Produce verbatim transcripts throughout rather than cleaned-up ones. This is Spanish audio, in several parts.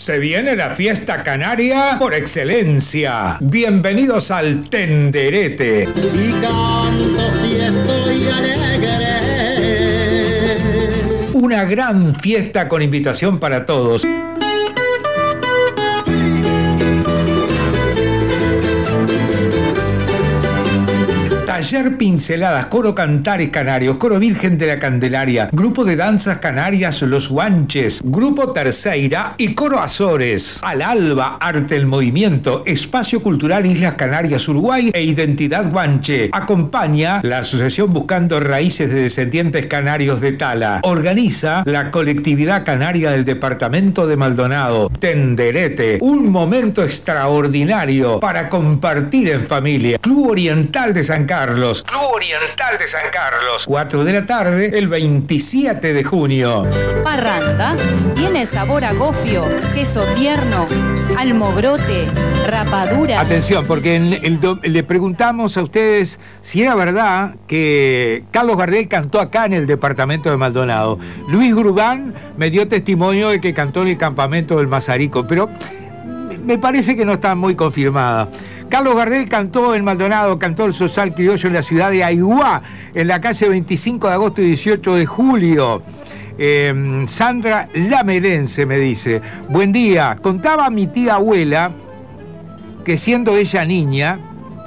Se viene la fiesta canaria por excelencia. Bienvenidos al Tenderete. Y canto si estoy alegre. Una gran fiesta con invitación para todos. Taller Pinceladas, Coro Cantares Canarios, Coro Virgen de la Candelaria, Grupo de Danzas Canarias Los Guanches, Grupo Terceira y Coro Azores. Al alba, Arte el Movimiento, Espacio Cultural Islas Canarias Uruguay e Identidad Guanche. Acompaña la Asociación Buscando Raíces de Descendientes Canarios de Tala. Organiza la Colectividad Canaria del Departamento de Maldonado. Tenderete, un momento extraordinario para compartir en familia. Club Oriental de San Carlos. Club Oriental de San Carlos. cuatro de la tarde, el veintisiete de junio. Parranda tiene sabor a gofio, queso tierno, almogrote, rapadura. Atención, porque en el, le preguntamos a ustedes si era verdad que Carlos Gardel cantó acá en el departamento de Maldonado. Luis Grubán me dio testimonio de que cantó en el campamento del Mazarico, pero me parece que no está muy confirmada. Carlos Gardel cantó en Maldonado, cantó el Sosal Criollo en la ciudad de Aiguá, en la calle veinticinco de agosto y dieciocho de julio. Eh, Sandra Lamerense me dice: buen día, contaba mi tía abuela que siendo ella niña,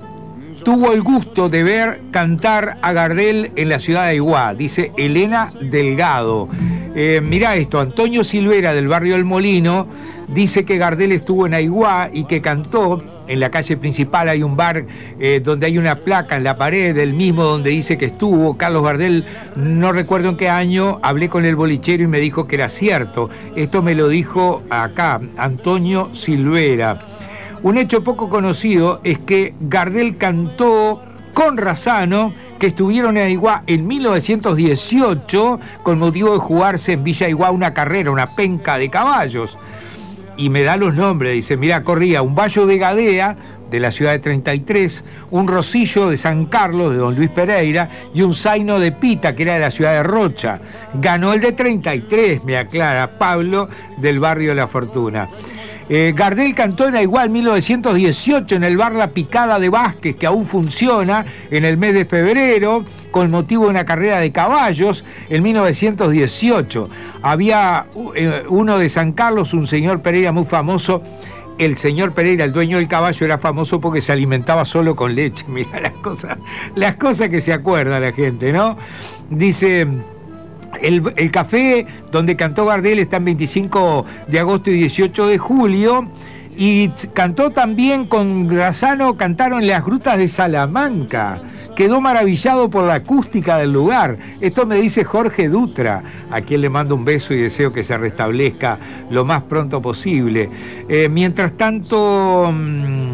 tuvo el gusto de ver cantar a Gardel en la ciudad de Aiguá, dice Elena Delgado. Eh, mirá esto, Antonio Silvera del barrio El Molino dice que Gardel estuvo en Aiguá y que cantó. En la calle principal hay un bar eh, donde hay una placa en la pared del mismo donde dice que estuvo Carlos Gardel, no recuerdo en qué año. Hablé con el bolichero y me dijo que era cierto. Esto me lo dijo acá Antonio Silvera. Un hecho poco conocido es que Gardel cantó con Razzano, que estuvieron en Aiguá en mil novecientos dieciocho con motivo de jugarse en Villa Aiguá una carrera, una penca de caballos. Y me da los nombres, dice, mirá, corría un Bayo de Gadea, de la ciudad de treinta y tres, un Rosillo de San Carlos, de don Luis Pereira, y un Zaino de Pita, que era de la ciudad de Rocha. Ganó el de treinta y tres, me aclara Pablo, del barrio La Fortuna. Eh, Gardel cantó en Aiguá en mil novecientos dieciocho en el bar La Picada de Vázquez, que aún funciona, en el mes de febrero, con motivo de una carrera de caballos, en mil novecientos dieciocho. Había eh, uno de San Carlos, un señor Pereira muy famoso. El señor Pereira, el dueño del caballo, era famoso porque se alimentaba solo con leche. Mirá las cosas, las cosas que se acuerda la gente, ¿no? Dice... El, el café donde cantó Gardel está en veinticinco de agosto y dieciocho de julio. Y cantó también con Razzano, cantaron en las grutas de Salamanca. Quedó maravillado por la acústica del lugar. Esto me dice Jorge Dutra, a quien le mando un beso y deseo que se restablezca lo más pronto posible. Eh, mientras tanto... Mmm,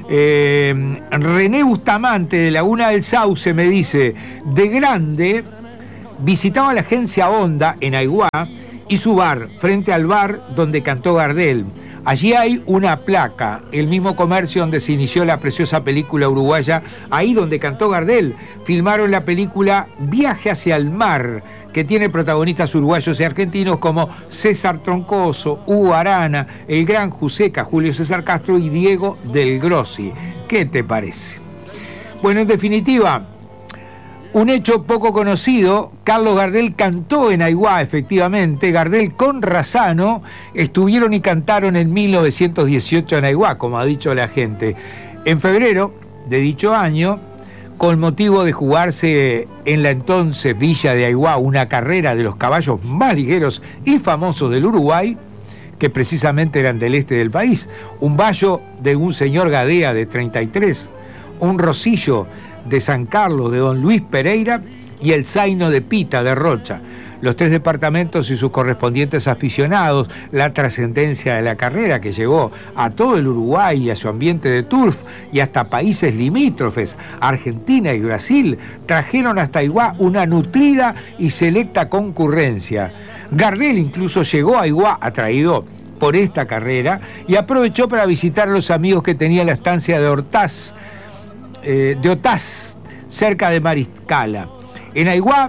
eh, René Bustamante de Laguna del Sauce me dice: de grande visitaba la agencia Honda en Aiguá y su bar, frente al bar donde cantó Gardel. Allí hay una placa, el mismo comercio donde se inició la preciosa película uruguaya, ahí donde cantó Gardel. Filmaron la película Viaje hacia el mar, que tiene protagonistas uruguayos y argentinos como César Troncoso, Hugo Arana, el gran Juseca, Julio César Castro y Diego Del Grossi. ¿Qué te parece? Bueno, en definitiva, un hecho poco conocido: Carlos Gardel cantó en Aiguá, efectivamente. Gardel con Razzano estuvieron y cantaron en mil novecientos dieciocho en Aiguá, como ha dicho la gente. En febrero de dicho año, con motivo de jugarse en la entonces Villa de Aiguá una carrera de los caballos más ligeros y famosos del Uruguay, que precisamente eran del este del país, un Bayo de un señor Gadea de treinta y tres, un Rosillo de San Carlos de don Luis Pereira y el Zaino de Pita de Rocha. Los tres departamentos y sus correspondientes aficionados, la trascendencia de la carrera que llegó a todo el Uruguay y a su ambiente de turf y hasta países limítrofes, Argentina y Brasil, trajeron hasta Aiguá una nutrida y selecta concurrencia. Gardel incluso llegó a Aiguá atraído por esta carrera y aprovechó para visitar a los amigos que tenía la estancia de Hortaz, eh, de Otaz, cerca de Mariscala. En Aiguá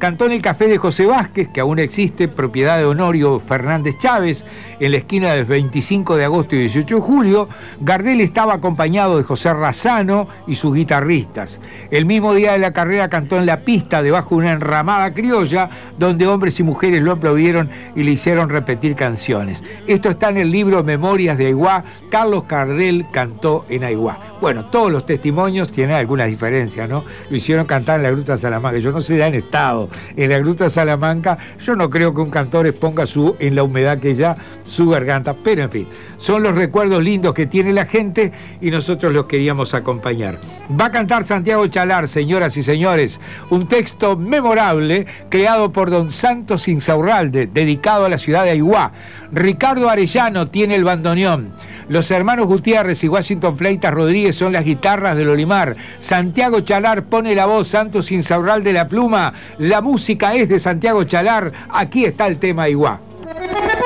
cantó en el Café de José Vázquez, que aún existe, propiedad de Honorio Fernández Chávez, en la esquina del veinticinco de agosto y dieciocho de julio. Gardel estaba acompañado de José Razzano y sus guitarristas. El mismo día de la carrera cantó en la pista debajo de una enramada criolla, donde hombres y mujeres lo aplaudieron y le hicieron repetir canciones. Esto está en el libro Memorias de Aiguá. Carlos Gardel cantó en Aiguá. Bueno, todos los testimonios tienen algunas diferencias, ¿no? Lo hicieron cantar en la Gruta Salamanca. Yo no sé si han estado en la Gruta Salamanca. Yo no creo que un cantor exponga su, en la humedad que ya su garganta. Pero en fin, son los recuerdos lindos que tiene la gente y nosotros los queríamos acompañar. Va a cantar Santiago Chalar, señoras y señores, un texto memorable creado por don Santos Insaurralde, dedicado a la ciudad de Aiguá. Ricardo Arellano tiene el bandoneón. Los hermanos Gutiérrez y Washington Fleitas Rodríguez son las guitarras del Olimar. Santiago Chalar pone la voz, Santos Insaurralde la pluma. La música es de Santiago Chalar. Aquí está el tema Aiguá.